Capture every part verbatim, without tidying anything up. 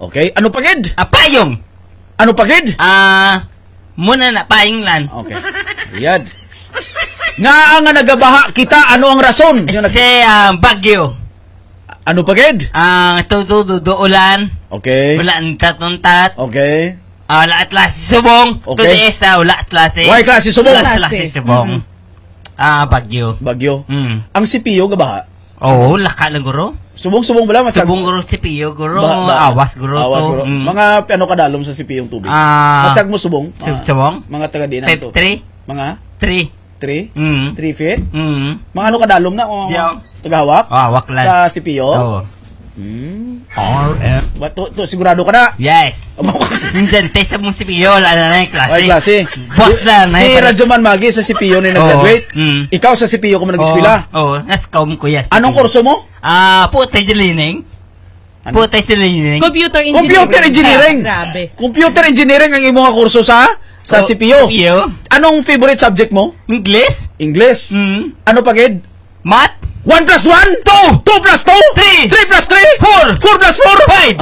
Okay. Ano pagid? Ah, payong. Ano pagid? Ah, muna na payong lan. Okay. Ayan. Nga nga nagabaha kita, ano ang rason? Yung nag- Kasi ah, bagyo. ano pagid? Ah, tutududo ulan. Okay. Ulan tatuntat. Okay. Ah, wala atlas si subong. Okay. Tudes ah, wala atlas. Why klase subong? Wala atlas si subong. Ah, bagyo. Bagyo. Mm. Ang C P U gabaha. Oh, laka lang guro. Subong-subong bala matsag. Subong guro si Pio guro. Ba- ba- Awas guro. Awas to. guro. Mm. Mga ano kadalom sa C P U yung tubig. Ah, Matsag mo subong. sub Ah, subong. mga taga dinan Pep to. three. Mga Three. three? Mm. three feet? Mm. Mga ano kadalom na o Yeah. tagahawak Ah, waklan. sa C P U? Oo. Hmm. R M. Ba to, to sigurado ka na? Yes. Minsan, tesa mong si Pio, wala na na yung klase. Ay klase. Boss na, na Si yung- Radyoman Magi sa C P U na nag-graduate. Oo. Mm. Ikaw sa C P U ka man nag-eskwela. Oo, nas kaum ko yes. Anong kurso mo? Ah, putay jilining. Ano? Putay jilining. Computer engineering. Computer engineering. Grabe. Computer engineering ang imong kurso sa sa Oh, C P U. C P U. Anong favorite subject mo? English? English. Mm. Ano pagid? Math? one plus one? two! two plus two? Three! three plus three? Four! four plus four? Five!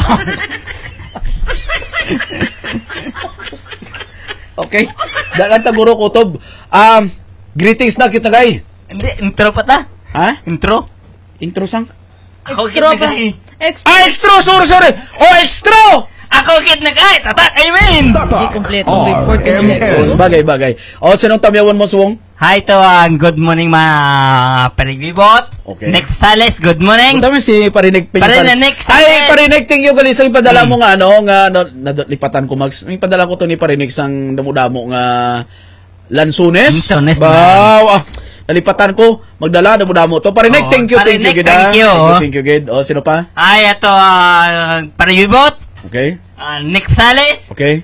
Okay. Dalan ta guro kutob. Um, greetings na kita gay. Hindi, intro pa ta. Ha? Intro? Intro sang? Ako Extra kit na pa. kay. Extra. Ah, extra! Sorry, sorry! Oh, extra! Ako kit na kay. Tatak, I mean. Hindi kompleto ang report R M ni Lex. N. Bagay, bagay. O, sinong tamyawan mo, Suwong? Hi to, ang good morning mga parigbibot. Okay. Nick Sales, good morning. Ang dami si Parinig Pinyasan. Parinig, Ay, Sales. Parinig, thank you gali sa ipadala Hmm. mo nga, ano, nga, no, nadlipatan ko, Max. Ipadala ko to ni Parinig sang damo-damo nga Lansunes. Lansunes Wow, ah, nalipatan ko, magdala, damo-damo to. Parinig, Oo, thank you, thank you, Parinig, gid, ah. thank you, Thank you, oh. thank you, gid. O, sino pa? Ay, ito, uh, parigbibot. Okay, Uh, Nick Sales. okay.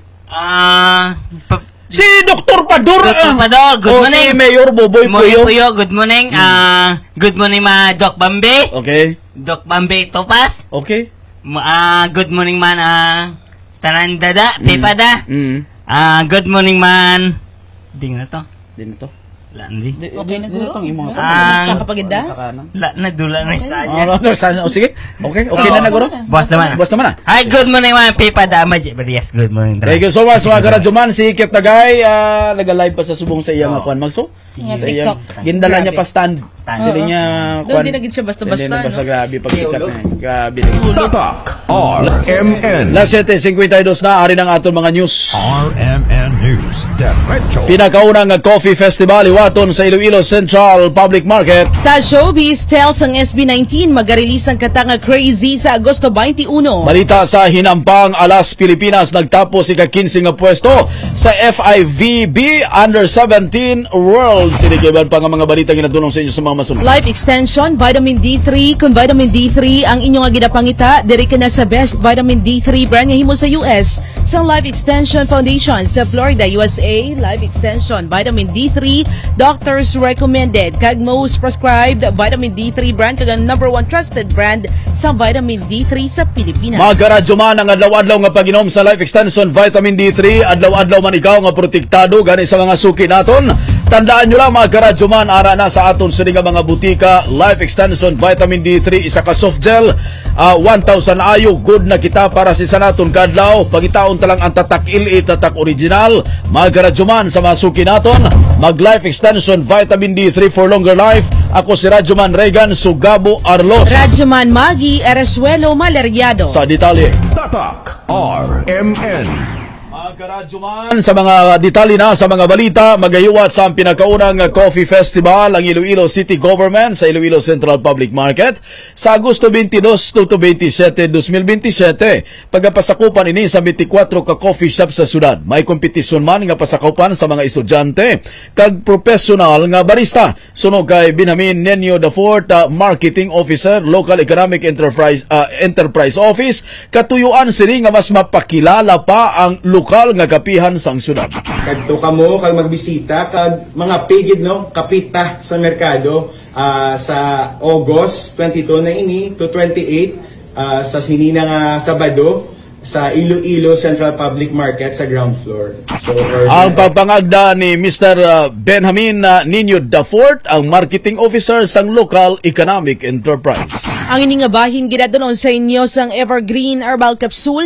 Ah, pa- Si Doktor Pador. Doktor ah. Pador, good O, morning. si Mayor Boboy Moyo Puyo. Puyo, good morning. Ah, good morning mga Doc Bambi. Okay, Doc Bambi Topas. okay. Ah, good morning man ah Tanandada, Pepada. Mm. Ah, good morning man. Di nga to. Din to. La hindi. Di- Okay di- na, di guro? tong imo. Ah, Kakapagida? La na dula na sa Oh, no, no, sana- oh, sige. Okay, okay na na, guro. Boss naman. Boss naman, ah. Hi, good morning man Pepada. Majid, but yes, good morning. Thank you so much, mga karadyoman. Si Kip Tagay, uh, nag-live pa sa subong sa iyang Oo. oh. Kwan Magso. Nga Sa iyang, TikTok. gindala niya pa stand. Stand. Sili niya, Doon din naging siya basta-basta, Hindi na basta, no? grabe, pagsikat Ulo. na. eh. Grabe. Tatak. R M N. Las seven fifty-two na, ari ng aton mga news. R M N News. Derecho. Pinakaunang Coffee Festival, iwaton sa Iloilo Central Public Market. Sa showbiz, tells ang S B nineteen mag-release ang katanga Crazy sa Agosto twenty-one. Balita sa Hinampang, Alas, Pilipinas, nagtapos ika fifteen nga pwesto sa F I V B Under seventeen World. Sinikiban pa nga mga balita ginatulong sa inyo sa mga masunod. Life Extension, Vitamin D three. Kung Vitamin D three ang inyong ginapangita, diri ka na sa best Vitamin D three brand nga himo sa U S sa Life Extension Foundation sa Florida, U S A. Life Extension, Vitamin D three, doctors recommended. Kag most prescribed Vitamin D three brand kag ang number one trusted brand sa Vitamin D three sa Pilipinas. Mga karadyo man ang adlaw-adlaw nga pag-inom sa Life Extension Vitamin D three, adlaw-adlaw man ikaw nga protektado gani sa mga suki naton. Tandaan nyo lang mga karadyo man, ara na sa aton sa nga mga butika. Life Extension Vitamin D three, isa ka soft gel, uh, one thousand ayo, good na kita para sa isa naton kadlaw. Pagitaon talang ang tatak ili, tatak original. Mga karadyo man sa mga suki naton, mag Life Extension Vitamin D three for longer life. Ako si Radyoman Regan Sugabo Arlos. Radyoman Magi Eresuelo Maleriado. Sa detalye. Tatak. R M N. Mga karadyoman, sa mga detalye na sa mga balita, magayuwat sa pinakaunang Coffee Festival ang Iloilo City Government sa Iloilo Central Public Market sa Agosto twenty-two to twenty-seven, twenty twenty-seven. Pagpasakupan ini sa twenty-four ka coffee shop sa syudad. May kompetisyon man nga pasakupan sa mga estudyante kag professional nga barista. Sunog kay Benjamin Nenio the fourth, uh, Marketing Officer, Local Economic Enterprise uh, Enterprise Office. Katuyuan sini nga mas mapakilala pa ang lokal nga kapihan sang syudad. Kadto ka mo kag magbisita kag mga pigid no kapita sa merkado uh, sa August twenty-two na ini to twenty-eight uh, sa sinina nga Sabado sa Iloilo Central Public Market sa ground floor. So Ang pagpangagda ni Mister uh, Benjamin uh, Nino the fourth, ang marketing officer sang Local Economic Enterprise. Ang ining nga bahin gidadon sa inyo sang Evergreen Herbal Capsule